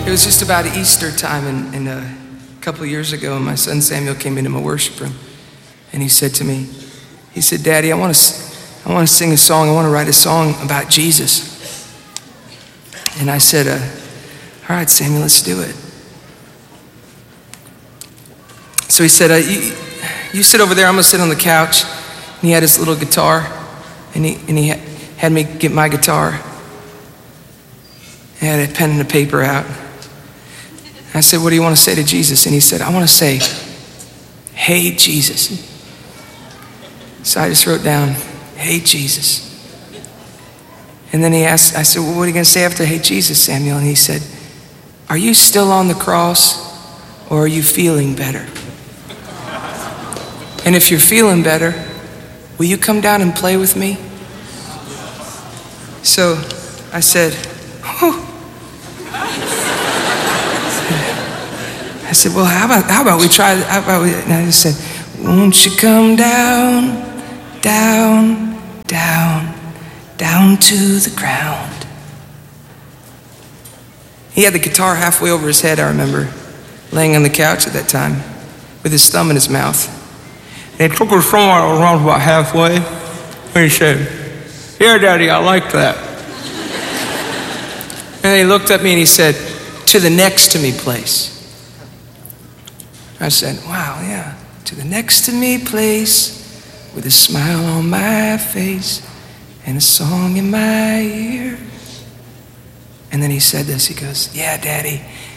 It was just about Easter time, and a couple of years ago, my son Samuel came into my worship room, and he said to me, he said, "Daddy, I want to sing a song. I want to write a song about Jesus." And I said, "All right, Samuel, let's do it." So he said, you sit over there. I'm gonna sit on the couch." And he had his little guitar, and he had me get my guitar. I had a pen and a paper out. I said, "What do you want to say to Jesus?" And he said, "I want to say, 'Hey, Jesus.'" So I just wrote down, "Hey, Jesus." And then I said, "Well, what are you going to say after 'Hey, Jesus,' Samuel?" And he said, "Are you still on the cross, or are you feeling better? And if you're feeling better, will you come down and play with me?" So I said, "Oh." I said, "Well, how about we try, and I just said, "Won't you come down, down, down, down to the ground." He had the guitar halfway over his head, I remember, laying on the couch at that time, with his thumb in his mouth. And he took his thumb around about halfway, and he said, "Yeah, Daddy, I like that." And he looked at me and he said, "To the next to me place." I said, "Wow, yeah, to the next to me place, with a smile on my face and a song in my ear." And then he said this, he goes, "Yeah, Daddy,